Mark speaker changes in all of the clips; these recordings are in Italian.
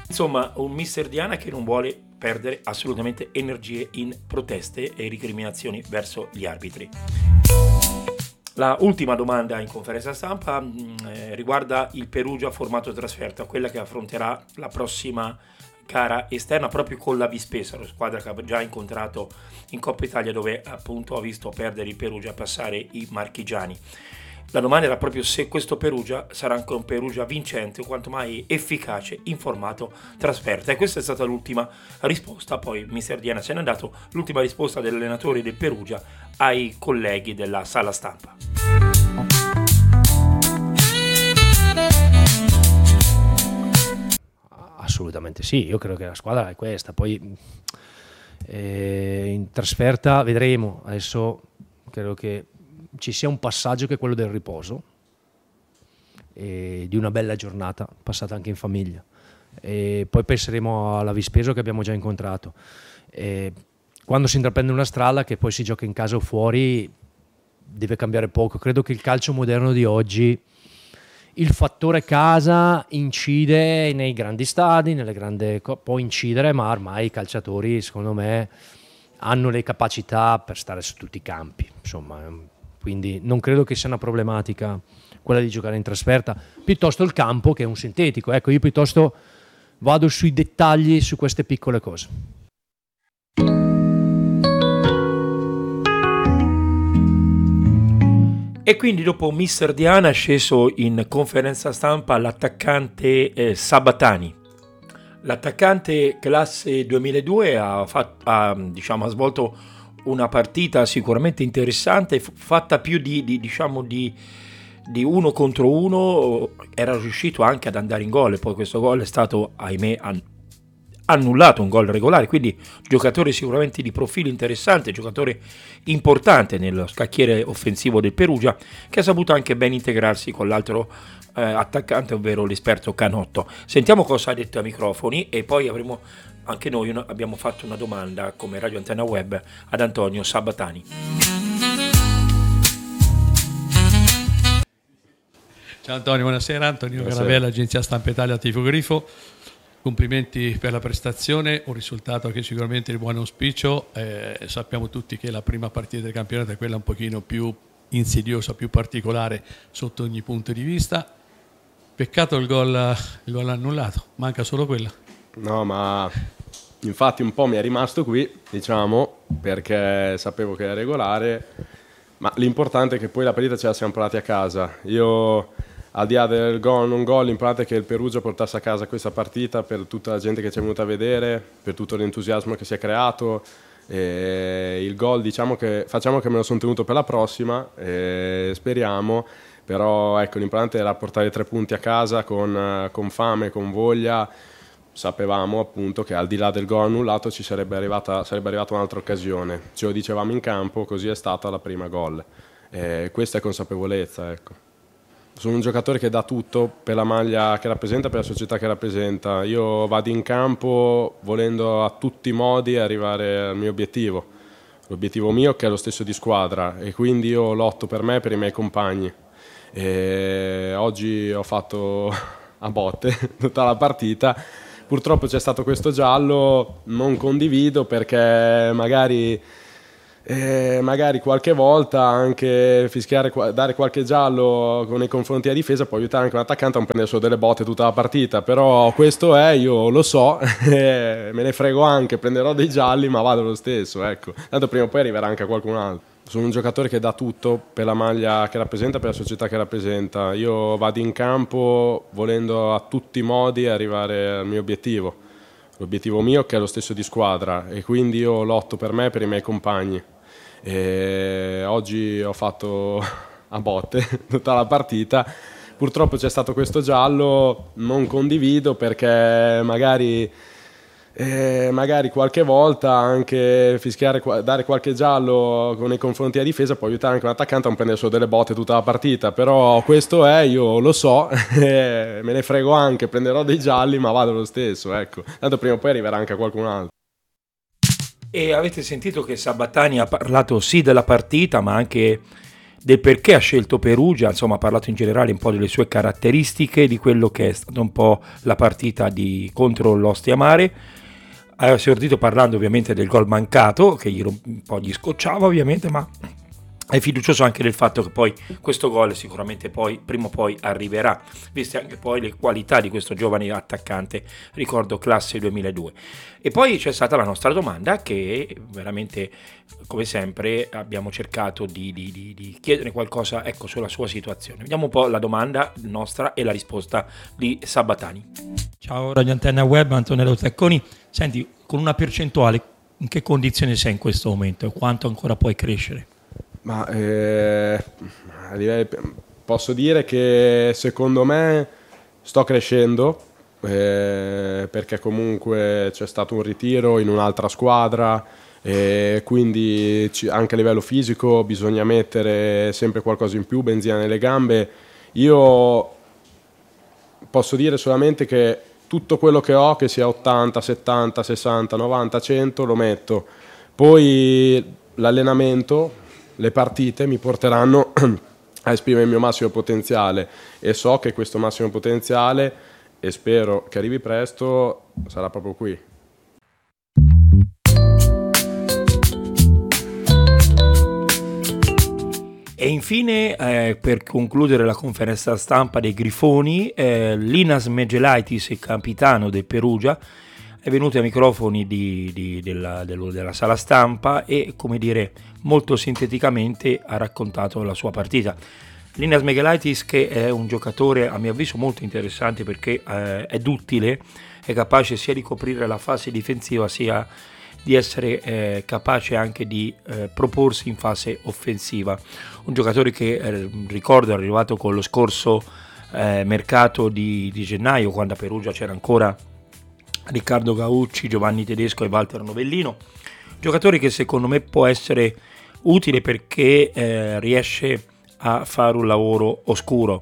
Speaker 1: Insomma, un mister Diana che non vuole perdere assolutamente energie in proteste e ricriminazioni verso gli arbitri. La ultima domanda in conferenza stampa riguarda il Perugia formato trasferta, quella che affronterà la prossima gara esterna proprio con la Vispesaro, squadra che ha già incontrato in Coppa Italia, dove appunto ha visto perdere il Perugia, passare i marchigiani. La domanda era proprio se questo Perugia sarà anche un Perugia vincente o quanto mai efficace in formato trasferta, e questa è stata l'ultima risposta. Poi mister Diana se n'è andato, l'ultima risposta degli allenatori del Perugia ai colleghi della sala stampa.
Speaker 2: Assolutamente sì, io credo che la squadra è questa, poi in trasferta vedremo. Adesso credo che ci sia un passaggio che è quello del riposo e di una bella giornata passata anche in famiglia, e poi penseremo alla Vispesaro che abbiamo già incontrato, e quando si intraprende una strada che poi si gioca in casa o fuori deve cambiare poco. Credo che il calcio moderno di oggi, il fattore casa incide nei grandi stadi, nelle grandi può incidere, ma ormai i calciatori secondo me hanno le capacità per stare su tutti i campi, insomma, quindi non credo che sia una problematica quella di giocare in trasferta, piuttosto il campo che è un sintetico. Ecco, io piuttosto vado sui dettagli, su queste piccole cose.
Speaker 1: E quindi dopo mister Diana è sceso in conferenza stampa l'attaccante Sabatani. L'attaccante classe 2002 ha svolto una partita sicuramente interessante, fatta più di uno contro uno. Era riuscito anche ad andare in gol, e poi questo gol è stato, ahimè, annullato, un gol regolare. Quindi giocatore sicuramente di profilo interessante, giocatore importante nello scacchiere offensivo del Perugia, che ha saputo anche ben integrarsi con l'altro attaccante, ovvero l'esperto Canotto. Sentiamo cosa ha detto ai microfoni, e poi avremo anche noi abbiamo fatto una domanda come Radio Antenna Web ad Antonio Sabatani.
Speaker 3: Ciao Antonio, buonasera. Antonio Garavella, Agenzia Stampa Italia, Tifo Grifo. Complimenti per la prestazione, un risultato che sicuramente è di buon auspicio. Sappiamo tutti che la prima partita del campionato è quella un pochino più insidiosa, più particolare sotto ogni punto di vista. Peccato il gol annullato, manca solo quella.
Speaker 4: No, ma infatti un po' mi è rimasto qui, diciamo, perché sapevo che era regolare, ma l'importante è che poi la partita ce la siamo portati a casa. Io, al di là del gol non gol, l'importante è che il Perugia portasse a casa questa partita per tutta la gente che ci è venuta a vedere, per tutto l'entusiasmo che si è creato. E il gol, diciamo che facciamo che me lo sono tenuto per la prossima, speriamo, però ecco, l'importante era portare 3 punti a casa con fame, con voglia. Sapevamo appunto che al di là del gol annullato ci sarebbe arrivata un'altra occasione, ce lo dicevamo in campo, così è stata la prima gol. Questa è consapevolezza, ecco. Sono un giocatore che dà tutto per la maglia che rappresenta, per la società che rappresenta. Io vado in campo volendo a tutti i modi arrivare al mio obiettivo. L'obiettivo mio che è lo stesso di squadra, e quindi io lotto per me e per i miei compagni. E oggi ho fatto a botte tutta la partita. Purtroppo c'è stato questo giallo, non condivido, perché magari qualche volta anche fischiare, dare qualche giallo nei confronti della difesa può aiutare anche un attaccante a non prendere solo delle botte tutta la partita, però questo è, io lo so, me ne frego anche, prenderò dei gialli ma vado lo stesso, ecco, tanto prima o poi arriverà anche a qualcun altro. Sono un giocatore che dà tutto per la maglia che rappresenta, per la società che rappresenta. Io vado in campo volendo a tutti i modi arrivare al mio obiettivo. L'obiettivo mio che è lo stesso di squadra, e quindi io lotto per me e per i miei compagni. E oggi ho fatto a botte tutta la partita. Purtroppo c'è stato questo giallo, non condivido, perché magari qualche volta anche fischiare, dare qualche giallo nei confronti della difesa può aiutare anche un attaccante a non prendere solo delle botte tutta la partita, però questo è, io lo so, me ne frego anche, prenderò dei gialli ma vado lo stesso, ecco, tanto prima o poi arriverà anche a qualcun altro.
Speaker 1: E avete sentito che Sabatani ha parlato sì della partita, ma anche del perché ha scelto Perugia, insomma ha parlato in generale un po' delle sue caratteristiche, di quello che è stata un po' la partita contro l'Ostia Mare. Ha esordito parlando ovviamente del gol mancato, che un po' gli scocciava ovviamente, ma è fiducioso anche del fatto che poi questo gol sicuramente poi prima o poi arriverà, viste anche poi le qualità di questo giovane attaccante, ricordo classe 2002. E poi c'è stata la nostra domanda, che veramente, come sempre, abbiamo cercato di chiedere qualcosa, ecco, sulla sua situazione. Vediamo un po' la domanda nostra e la risposta di Sabatani.
Speaker 5: Ciao Radio Antenna Web, Antonello Tecconi. Senti, con una percentuale, in che condizione sei in questo momento e quanto ancora puoi crescere?
Speaker 4: Ma posso dire che secondo me sto crescendo, perché comunque c'è stato un ritiro in un'altra squadra, quindi anche a livello fisico bisogna mettere sempre qualcosa in più, benzina nelle gambe. Io posso dire solamente che tutto quello che ho, che sia 80, 70, 60, 90, 100, lo metto. Poi l'allenamento, le partite mi porteranno a esprimere il mio massimo potenziale, e so che questo massimo potenziale, e spero che arrivi presto, sarà proprio qui.
Speaker 1: E infine, per concludere la conferenza stampa dei Grifoni, Linas Megelaitis, il capitano del Perugia, è venuto ai microfoni della sala stampa e, come dire, molto sinteticamente ha raccontato la sua partita. Linas Megelaitis, che è un giocatore a mio avviso molto interessante, perché è duttile, è capace sia di coprire la fase difensiva sia di essere capace anche di proporsi in fase offensiva. Un giocatore che ricordo è arrivato con lo scorso mercato di gennaio, quando a Perugia c'era ancora Riccardo Gaucci, Giovanni Tedesco e Walter Novellino. Giocatore che secondo me può essere utile perché riesce a fare un lavoro oscuro,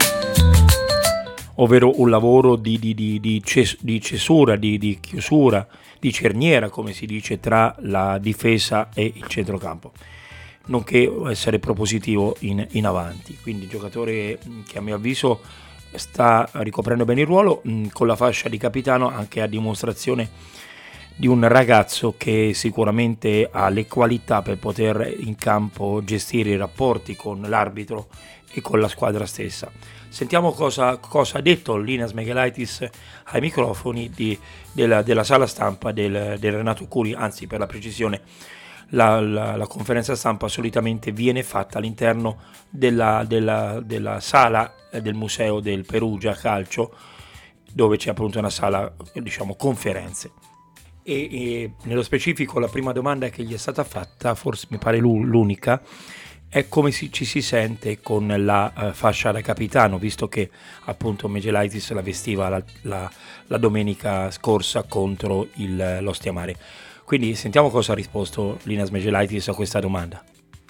Speaker 1: ovvero un lavoro di cesura, di chiusura, di cerniera, come si dice, tra la difesa e il centrocampo, nonché essere propositivo in avanti. Quindi giocatore che a mio avviso sta ricoprendo bene il ruolo, con la fascia di capitano, anche a dimostrazione di un ragazzo che sicuramente ha le qualità per poter in campo gestire i rapporti con l'arbitro e con la squadra stessa. Sentiamo cosa ha detto Linas Megelaitis ai microfoni della sala stampa del Renato Curi. Anzi, per la precisione, la conferenza stampa solitamente viene fatta all'interno della sala del museo del Perugia Calcio, dove c'è appunto una sala, diciamo, conferenze. E nello specifico la prima domanda che gli è stata fatta, forse mi pare l'unica, è come ci si sente con la fascia da capitano, visto che appunto Megelaitis la vestiva la domenica scorsa contro l'Ostia Mare. Quindi sentiamo cosa ha risposto Linas Megelaitis a questa domanda.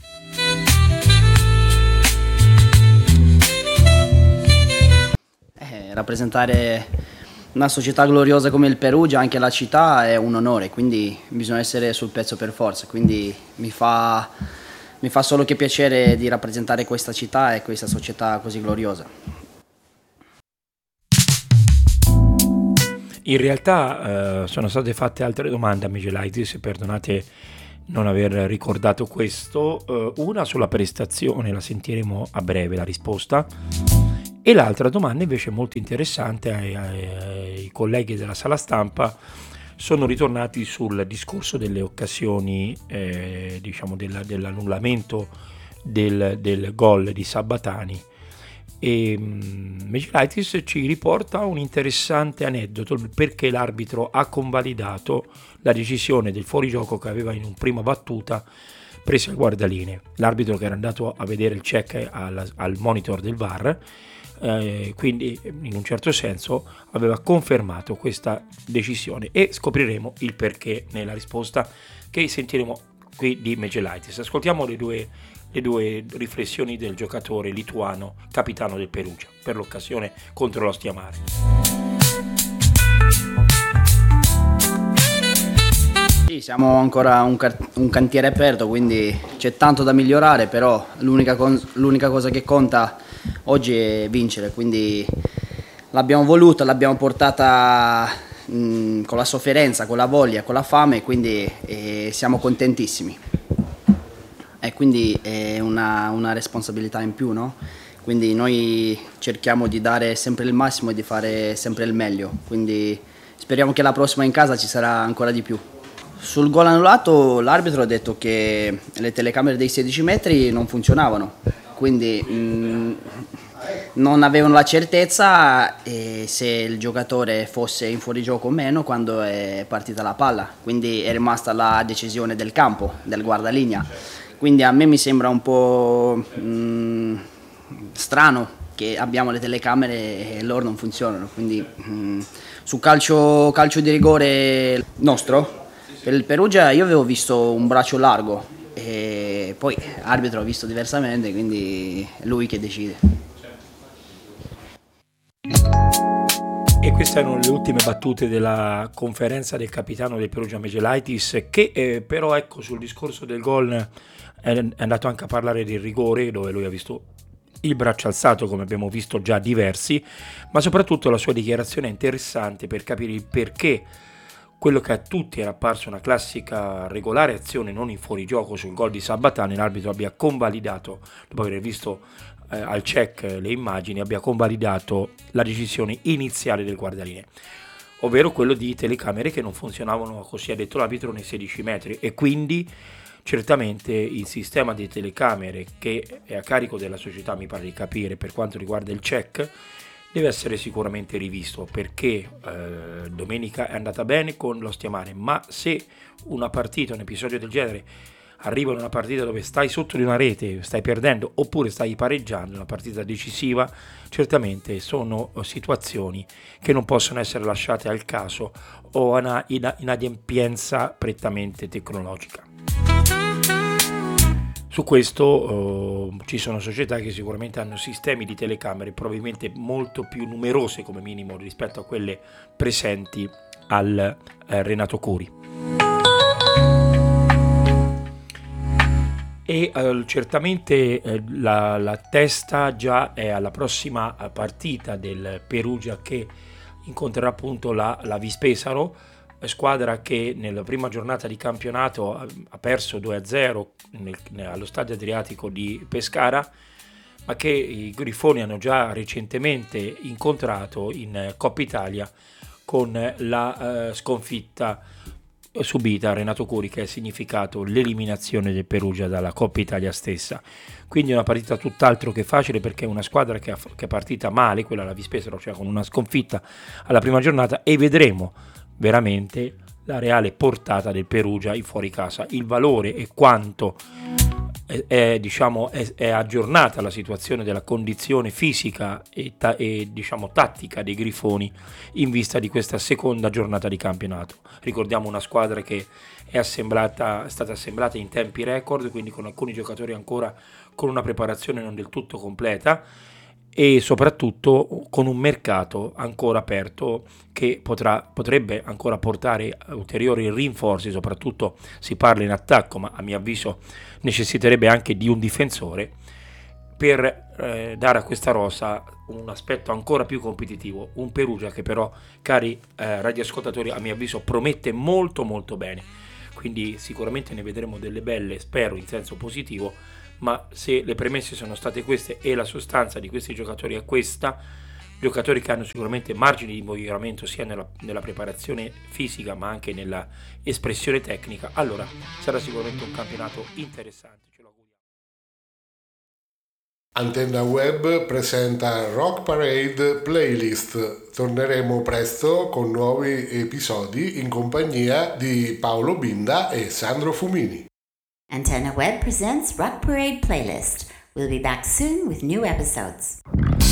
Speaker 6: Rappresentare una società gloriosa come il Perugia, anche la città, è un onore, quindi bisogna essere sul pezzo per forza, quindi mi fa solo che piacere di rappresentare questa città e questa società così gloriosa.
Speaker 1: In realtà sono state fatte altre domande a Megelaitis, perdonate non aver ricordato questo, una sulla prestazione, la sentiremo a breve la risposta, e l'altra domanda invece molto interessante ai colleghi della sala stampa sono ritornati sul discorso delle occasioni, diciamo dell'annullamento del gol di Sabatani, e Megelaitis ci riporta un interessante aneddoto, perché l'arbitro ha convalidato la decisione del fuorigioco che aveva in una prima battuta preso al guardalinee. L'arbitro, che era andato a vedere il check al monitor del VAR, quindi in un certo senso aveva confermato questa decisione, e scopriremo il perché nella risposta che sentiremo qui di Megelaitis. Ascoltiamo le due riflessioni del giocatore lituano, capitano del Perugia, per l'occasione contro l'Ostia Mare.
Speaker 6: Sì, siamo ancora un cantiere aperto, quindi c'è tanto da migliorare, però l'unica cosa che conta oggi è vincere, quindi l'abbiamo voluta, l'abbiamo portata con la sofferenza, con la voglia, con la fame, quindi siamo contentissimi. E quindi è una responsabilità in più, no? Quindi noi cerchiamo di dare sempre il massimo e di fare sempre il meglio, quindi speriamo che la prossima in casa ci sarà ancora di più. Sul gol annullato l'arbitro ha detto che le telecamere dei 16 metri non funzionavano, quindi non avevano la certezza se il giocatore fosse in fuorigioco o meno quando è partita la palla, quindi è rimasta la decisione del campo, del guardalinea. Quindi a me mi sembra un po' strano che abbiamo le telecamere e loro non funzionano, quindi su calcio di rigore nostro, per il Perugia io avevo visto un braccio largo e poi l'arbitro ha visto diversamente, quindi è lui che decide.
Speaker 1: E queste erano le ultime battute della conferenza del capitano del Perugia Megelaitis, che però ecco, sul discorso del gol è andato anche a parlare del rigore, dove lui ha visto il braccio alzato, come abbiamo visto già diversi, ma soprattutto la sua dichiarazione è interessante per capire il perché quello che a tutti era apparso una classica regolare azione non in fuorigioco sul gol di Sabatani, l'arbitro abbia convalidato, dopo aver visto al check le immagini, abbia convalidato la decisione iniziale del guardalinee, ovvero quello di telecamere che non funzionavano, così ha detto l'arbitro, nei 16 metri, e quindi certamente il sistema di telecamere che è a carico della società, mi pare di capire, per quanto riguarda il check, deve essere sicuramente rivisto, perché domenica è andata bene con l'Ostia Mare, ma se una partita, un episodio del genere arriva in una partita dove stai sotto di una rete, stai perdendo oppure stai pareggiando, una partita decisiva, certamente sono situazioni che non possono essere lasciate al caso o a una inadempienza prettamente tecnologica. Su questo ci sono società che sicuramente hanno sistemi di telecamere probabilmente molto più numerose come minimo rispetto a quelle presenti al Renato Curi. E certamente la testa già è alla prossima partita del Perugia, che incontrerà appunto la Vispesaro, squadra che nella prima giornata di campionato ha perso 2-0 allo Stadio Adriatico di Pescara, ma che i Grifoni hanno già recentemente incontrato in Coppa Italia con la sconfitta subita a Renato Curi, che ha significato l'eliminazione del Perugia dalla Coppa Italia stessa. Quindi è una partita tutt'altro che facile, perché è una squadra che è partita male, quella la Vispesaro, cioè con una sconfitta alla prima giornata, e vedremo veramente la reale portata del Perugia in fuori casa, il valore e quanto è aggiornata la situazione della condizione fisica e tattica dei Grifoni in vista di questa seconda giornata di campionato. Ricordiamo una squadra che è stata assemblata in tempi record, quindi con alcuni giocatori ancora con una preparazione non del tutto completa, e soprattutto con un mercato ancora aperto che potrebbe ancora portare ulteriori rinforzi. Soprattutto si parla in attacco, ma a mio avviso necessiterebbe anche di un difensore per dare a questa rosa un aspetto ancora più competitivo. Un Perugia che però, cari radioascoltatori, a mio avviso promette molto molto bene, quindi sicuramente ne vedremo delle belle, spero in senso positivo. Ma se le premesse sono state queste e la sostanza di questi giocatori è questa, giocatori che hanno sicuramente margini di miglioramento sia nella preparazione fisica ma anche nella espressione tecnica, allora sarà sicuramente un campionato interessante, ce lo auguriamo.
Speaker 7: Antenna Web presenta Rock Parade Playlist. Torneremo presto con nuovi episodi in compagnia di Paolo Binda e Sandro Fumini.
Speaker 8: Antenna Web presents Rock Parade Playlist. We'll be back soon with new episodes.